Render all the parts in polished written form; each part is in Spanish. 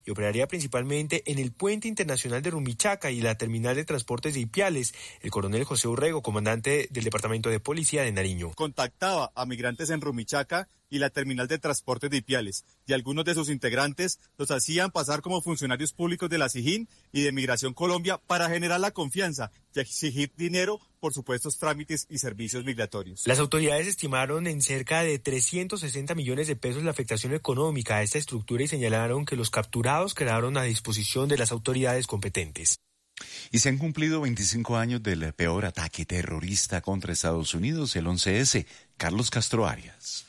y operaría principalmente en el puente internacional de Rumichaca y la terminal de transportes de Ipiales. El coronel José Urrego, comandante del Departamento de Policía de Nariño. Contactaba a migrantes en Rumichaca y la terminal de transportes de Ipiales, y algunos de sus integrantes los hacían pasar como funcionarios públicos de la SIJIN y de Migración Colombia para generar la confianza y exigir dinero por supuestos trámites y servicios migratorios. Las autoridades estimaron en cerca de 360 millones de pesos la afectación económica a esta estructura y señalaron que los capturados quedaron a disposición de las autoridades competentes. Y se han cumplido 25 años del peor ataque terrorista contra Estados Unidos, el 11S. Carlos Castro Arias.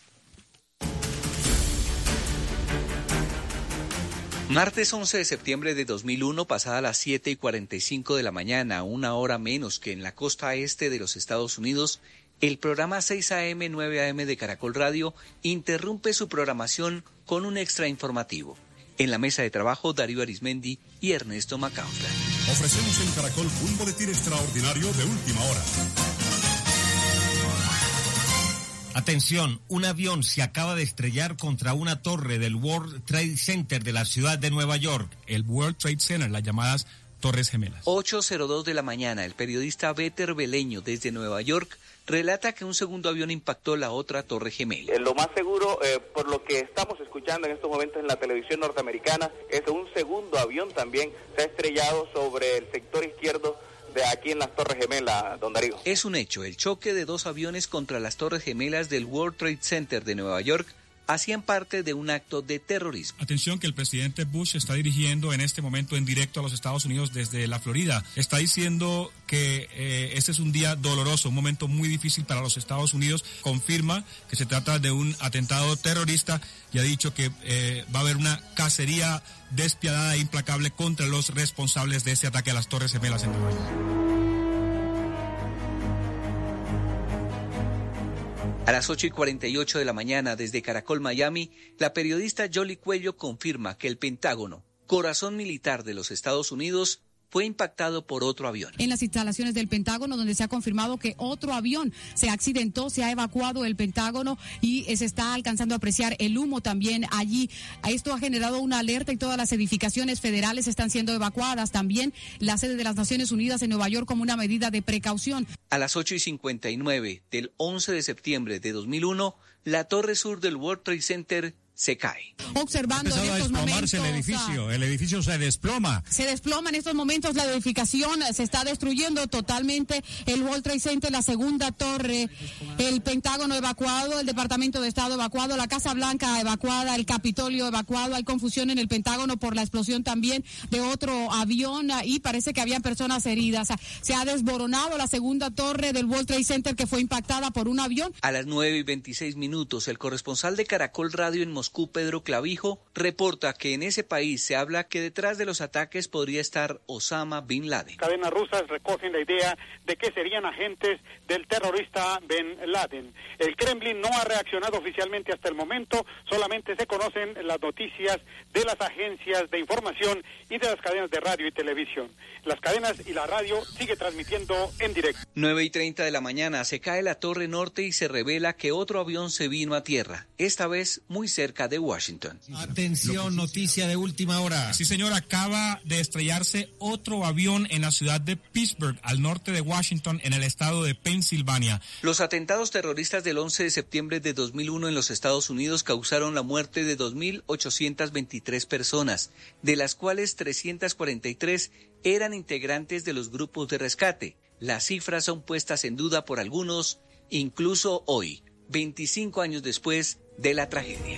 Martes 11 de septiembre de 2001, pasada las 7:45 de la mañana, una hora menos que en la costa este de los Estados Unidos, el programa 6 AM, 9 AM de Caracol Radio interrumpe su programación con un extra informativo. En la mesa de trabajo, Darío Arismendi y Ernesto Macausla. Ofrecemos en Caracol un boletín extraordinario de última hora. Atención, un avión se acaba de estrellar contra una torre del World Trade Center de la ciudad de Nueva York. El World Trade Center, las llamadas Torres Gemelas. 8:02 de la mañana, el periodista Better Beleño desde Nueva York relata que un segundo avión impactó la otra torre gemela. Lo más seguro, por lo que estamos escuchando en estos momentos en la televisión norteamericana, es un segundo avión también se ha estrellado sobre el sector izquierdo de aquí en las Torres Gemelas, don Darío. Es un hecho, el choque de dos aviones contra las Torres Gemelas del World Trade Center de Nueva York hacían parte de un acto de terrorismo. Atención que el presidente Bush está dirigiendo en este momento en directo a los Estados Unidos desde la Florida. Está diciendo que este es un día doloroso, un momento muy difícil para los Estados Unidos. Confirma que se trata de un atentado terrorista y ha dicho que va a haber una cacería despiadada e implacable contra los responsables de ese ataque a las Torres Gemelas en Nueva York. A las 8:48 de la mañana, desde Caracol, Miami, la periodista Yoli Cuello confirma que el Pentágono, corazón militar de los Estados Unidos, fue impactado por otro avión. En las instalaciones del Pentágono, donde se ha confirmado que otro avión se accidentó, se ha evacuado el Pentágono y se está alcanzando a apreciar el humo también allí. Esto ha generado una alerta y todas las edificaciones federales están siendo evacuadas. También la sede de las Naciones Unidas en Nueva York como una medida de precaución. A las 8:59 del 11 de septiembre de 2001, la torre sur del World Trade Center se cae. Observando en estos momentos el edificio se desploma. Se desploma en estos momentos la edificación, se está destruyendo totalmente el World Trade Center, la segunda torre, el Pentágono evacuado, el Departamento de Estado evacuado, la Casa Blanca evacuada, el Capitolio evacuado. Hay confusión en el Pentágono por la explosión también de otro avión y parece que habían personas heridas. Se ha desboronado la segunda torre del World Trade Center que fue impactada por un avión. A las 9:26, el corresponsal de Caracol Radio en Moscú, Pedro Clavijo, reporta que en ese país se habla que detrás de los ataques podría estar Osama Bin Laden. Cadenas rusas recogen la idea de que serían agentes del terrorista Bin Laden. El Kremlin no ha reaccionado oficialmente hasta el momento, solamente se conocen las noticias de las agencias de información y de las cadenas de radio y televisión. Las cadenas y la radio sigue transmitiendo en directo. 9:30 de la mañana, se cae la torre norte y se revela que otro avión se vino a tierra, esta vez muy cerca de Washington. Atención, noticia de última hora. Sí, señor, acaba de estrellarse otro avión en la ciudad de Pittsburgh, al norte de Washington, en el estado de Pensilvania. Los atentados terroristas del 11 de septiembre de 2001 en los Estados Unidos causaron la muerte de 2.823 personas, de las cuales 343 eran integrantes de los grupos de rescate. Las cifras son puestas en duda por algunos, incluso hoy, 25 años después de la tragedia.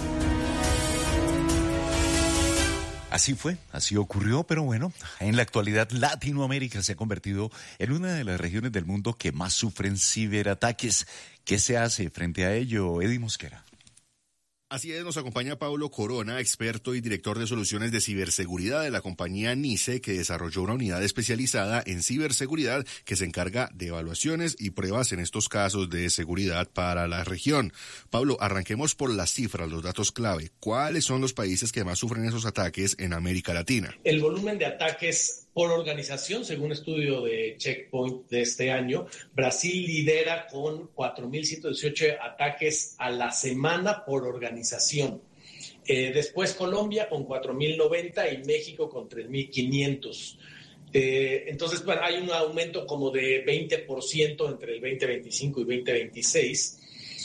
Así fue, así ocurrió, pero bueno, en la actualidad Latinoamérica se ha convertido en una de las regiones del mundo que más sufren ciberataques. ¿Qué se hace frente a ello, Eddie Mosquera? Así es, nos acompaña Pablo Corona, experto y director de soluciones de ciberseguridad de la compañía NICE, que desarrolló una unidad especializada en ciberseguridad que se encarga de evaluaciones y pruebas en estos casos de seguridad para la región. Pablo, arranquemos por las cifras, los datos clave. ¿Cuáles son los países que más sufren esos ataques en América Latina? El volumen de ataques por organización, según estudio de Checkpoint de este año, Brasil lidera con 4.118 ataques a la semana por organización. Después Colombia con 4.090 y México con 3.500. Entonces, bueno, hay un aumento como de 20% entre el 2025 y 2026.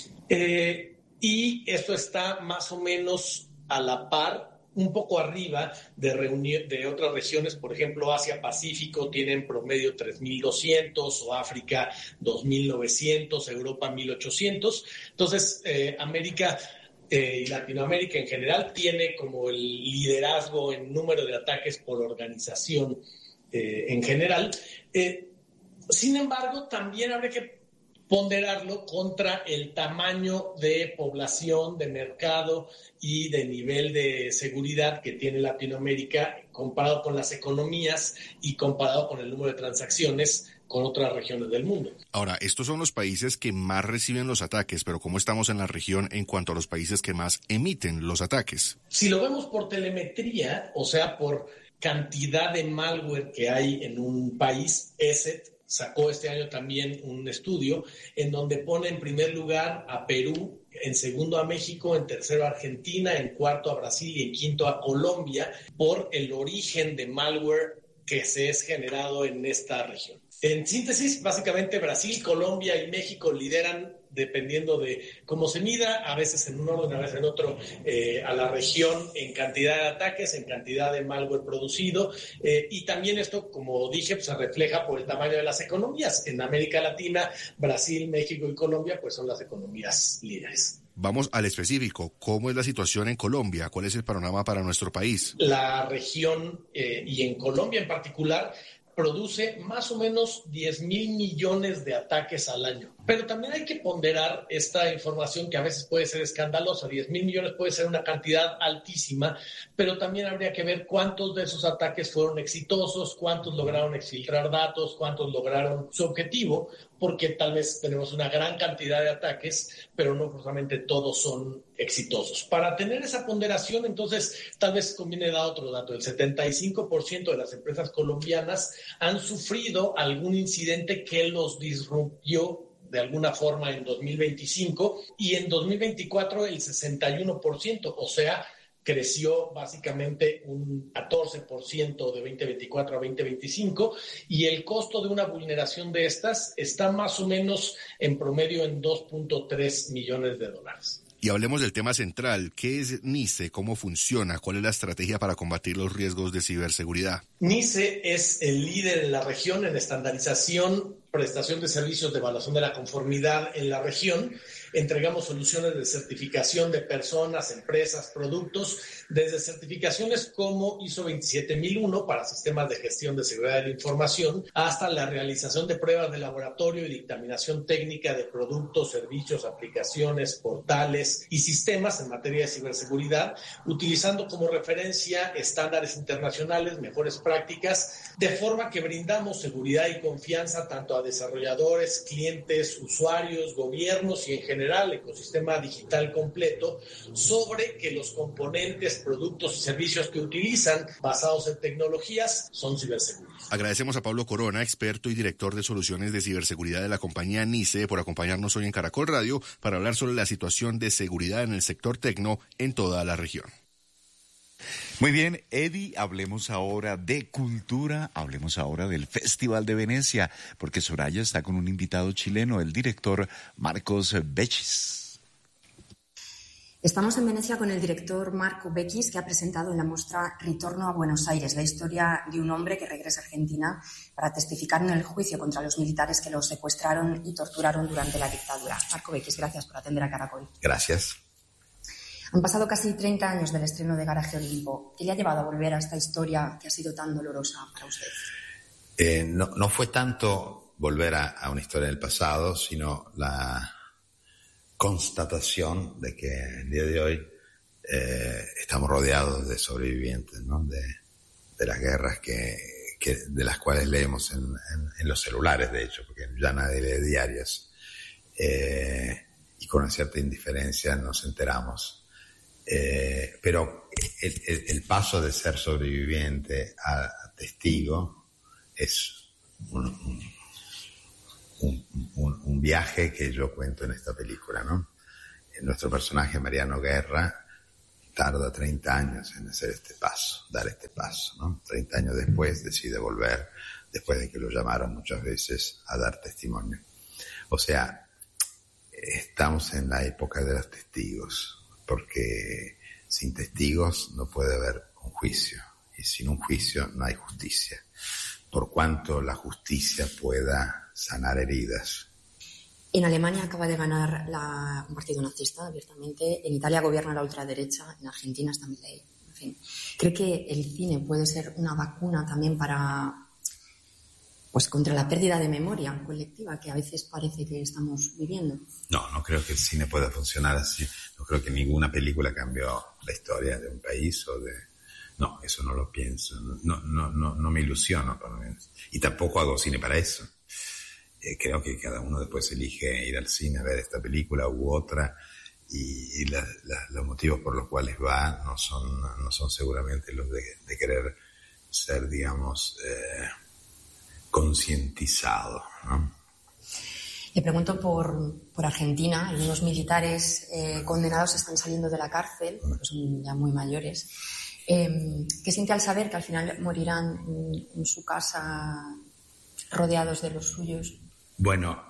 Y esto está más o menos a la par, un poco arriba de otras regiones. Por ejemplo, Asia-Pacífico tiene en promedio 3.200, o África 2.900, Europa 1.800. Entonces, América y Latinoamérica en general tiene como el liderazgo en número de ataques por organización en general. Sin embargo, también habría que ponderarlo contra el tamaño de población, de mercado y de nivel de seguridad que tiene Latinoamérica comparado con las economías y comparado con el número de transacciones con otras regiones del mundo. Ahora, estos son los países que más reciben los ataques, pero ¿cómo estamos en la región en cuanto a los países que más emiten los ataques? Si lo vemos por telemetría, o sea, por cantidad de malware que hay en un país, ESET sacó este año también un estudio en donde pone en primer lugar a Perú, en segundo a México, en tercero a Argentina, en cuarto a Brasil y en quinto a Colombia por el origen de malware que se es generado en esta región. En síntesis, básicamente Brasil, Colombia y México lideran, dependiendo de cómo se mida, a veces en un orden, a veces en otro, a la región en cantidad de ataques, en cantidad de malware producido, y también esto, como dije, pues, se refleja por el tamaño de las economías. En América Latina, Brasil, México y Colombia pues son las economías líderes. Vamos al específico. ¿Cómo es la situación en Colombia? ¿Cuál es el panorama para nuestro país? La región, y en Colombia en particular, produce más o menos 10,000 millones de ataques al año. Pero también hay que ponderar esta información que a veces puede ser escandalosa. 10,000 millones puede ser una cantidad altísima, pero también habría que ver cuántos de esos ataques fueron exitosos, cuántos lograron exfiltrar datos, cuántos lograron su objetivo, porque tal vez tenemos una gran cantidad de ataques, pero no forzosamente todos son exitosos. Para tener esa ponderación, entonces, tal vez conviene dar otro dato. El 75% de las empresas colombianas han sufrido algún incidente que los disrumpió de alguna forma en 2025, y en 2024 el 61%, o sea, creció básicamente un 14% de 2024 a 2025, y el costo de una vulneración de estas está más o menos en promedio en $2.3 millones. Y hablemos del tema central. ¿Qué es NICE? ¿Cómo funciona? ¿Cuál es la estrategia para combatir los riesgos de ciberseguridad? NICE es el líder en la región en estandarización, prestación de servicios de evaluación de la conformidad en la región. Entregamos soluciones de certificación de personas, empresas, productos, desde certificaciones como ISO 27001 para sistemas de gestión de seguridad de la información, hasta la realización de pruebas de laboratorio y dictaminación técnica de productos, servicios, aplicaciones, portales y sistemas en materia de ciberseguridad, utilizando como referencia estándares internacionales, mejores prácticas, de forma que brindamos seguridad y confianza tanto a desarrolladores, clientes, usuarios, gobiernos y en general ecosistema digital completo, sobre que los componentes, productos y servicios que utilizan basados en tecnologías son ciberseguros. Agradecemos a Pablo Corona, experto y director de soluciones de ciberseguridad de la compañía NICE, por acompañarnos hoy en Caracol Radio para hablar sobre la situación de seguridad en el sector tecno en toda la región. Muy bien, Eddie, hablemos ahora de cultura, hablemos ahora del Festival de Venecia, porque Soraya está con un invitado chileno, el director Marcos Bechis. Estamos en Venecia con el director Marco Bechis, que ha presentado en la muestra Ritorno a Buenos Aires, la historia de un hombre que regresa a Argentina para testificar en el juicio contra los militares que lo secuestraron y torturaron durante la dictadura. Marco Bechis, gracias por atender a Caracol. Gracias. Han pasado casi 30 años del estreno de Garaje Olimpo. ¿Qué le ha llevado a volver a esta historia que ha sido tan dolorosa para usted? No fue tanto volver a una historia del pasado, sino la constatación de que el día de hoy estamos rodeados de sobrevivientes, ¿no? de las guerras de las cuales leemos en los celulares, de hecho, porque ya nadie lee diarios. Y con una cierta indiferencia nos enteramos. Pero el paso de ser sobreviviente a testigo es un viaje que yo cuento en esta película, ¿no? Nuestro personaje, Mariano Guerra, tarda 30 años en hacer este paso, dar este paso, ¿no? 30 años después decide volver, después de que lo llamaron muchas veces a dar testimonio. O sea, estamos en la época de los testigos, porque sin testigos no puede haber un juicio, y sin un juicio no hay justicia, por cuanto la justicia pueda sanar heridas. En Alemania acaba de ganar un partido nazista abiertamente, en Italia gobierna la ultraderecha, en Argentina está Milei. En fin, ¿cree que el cine puede ser una vacuna también contra la pérdida de memoria colectiva que a veces parece que estamos viviendo? No creo que el cine pueda funcionar así. No creo que ninguna película cambió la historia de un país No, eso no lo pienso. No me ilusiono, por lo menos. Y tampoco hago cine para eso. Creo que cada uno después elige ir al cine a ver esta película u otra, y los motivos por los cuales va no son seguramente los de querer ser, digamos, concientizado, ¿no? Le pregunto por Argentina. Algunos militares condenados están saliendo de la cárcel, son ya muy mayores. ¿Qué siente al saber que al final morirán en su casa rodeados de los suyos? Bueno,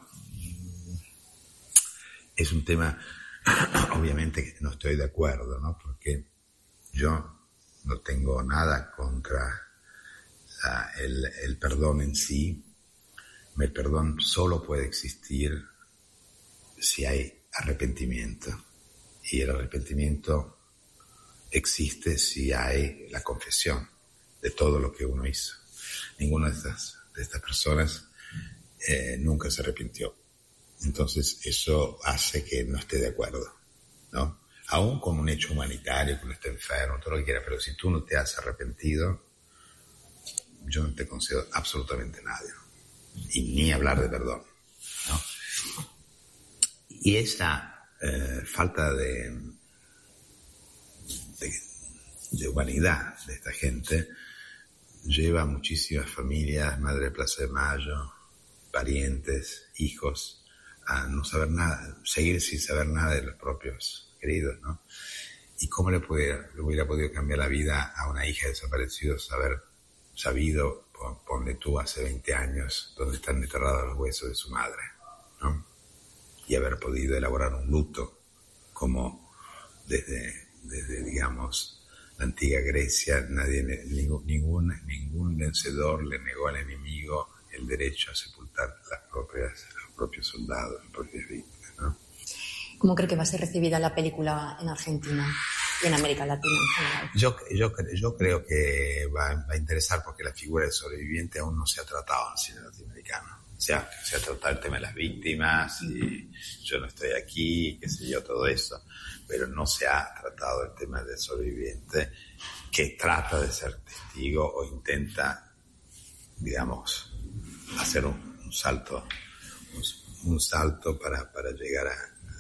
es un tema, obviamente que no estoy de acuerdo, ¿no? Porque yo no tengo nada contra el perdón en sí. El perdón solo puede existir si hay arrepentimiento. Y el arrepentimiento existe si hay la confesión de todo lo que uno hizo. Ninguna de estas personas nunca se arrepintió. Entonces eso hace que no esté de acuerdo, ¿no? Aún con un hecho humanitario, que uno esté enfermo, todo lo que quiera, pero si tú no te has arrepentido, yo no te concedo absolutamente nada. Y ni hablar de perdón, ¿no? Y esa falta de humanidad de esta gente lleva a muchísimas familias, Madre de Plaza de Mayo, parientes, hijos, a no saber nada, seguir sin saber nada de los propios queridos, ¿no? ¿Y cómo le hubiera podido cambiar la vida a una hija de desaparecidos haber sabido, ponle tú, hace 20 años, dónde están enterrados los huesos de su madre, ¿no? Y haber podido elaborar un luto, como desde digamos, la antigua Grecia, ningún vencedor le negó al enemigo el derecho a sepultar los propios soldados, las propias víctimas, ¿no? ¿Cómo cree que va a ser recibida la película en Argentina y en América Latina en general? Yo creo que va a interesar, porque la figura del sobreviviente aún no se ha tratado en el cine latinoamericano. Se ha tratado el tema de las víctimas, y yo no estoy aquí, qué sé yo, todo eso, pero no se ha tratado el tema del sobreviviente que trata de ser testigo o intenta, digamos, hacer un salto para llegar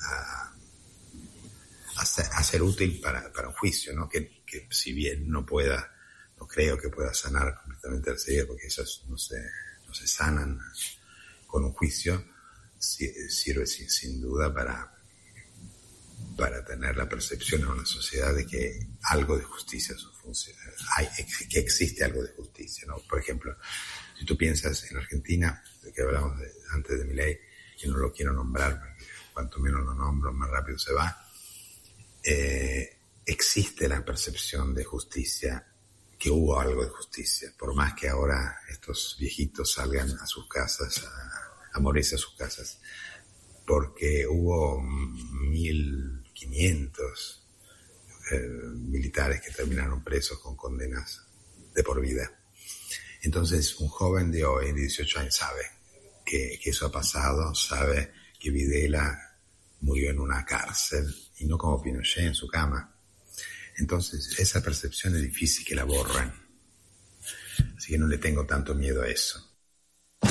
a ser útil para un juicio, ¿no? Que si bien no creo que pueda sanar completamente la ceguera, porque esas no se sanan con un juicio, sirve sin duda para tener la percepción en una sociedad de que algo de justicia funciona, que existe algo de justicia, ¿no? Por ejemplo, si tú piensas en Argentina, de que hablamos antes de Milei, que no lo quiero nombrar, porque cuanto menos lo nombro, más rápido se va, existe la percepción de justicia, que hubo algo de justicia, por más que ahora estos viejitos salgan a sus casas, a morirse a sus casas, porque hubo 1.500 militares que terminaron presos con condenas de por vida. Entonces, un joven de hoy, de 18 años, sabe que eso ha pasado, sabe que Videla murió en una cárcel y no como Pinochet en su cama. Entonces, esa percepción es difícil que la borren. Así que no le tengo tanto miedo a eso.